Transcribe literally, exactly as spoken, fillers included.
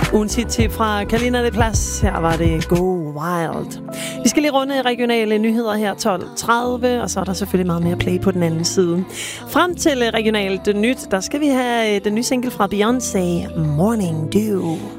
Ugens hit fra Kalina de Plads. Her var det Go Wild. Vi skal lige runde regionale nyheder her tolv tredive, og så er der selvfølgelig meget mere play på den anden side. Frem til regionalt nyt, der skal vi have den nye single fra Beyoncé, Morning Dew.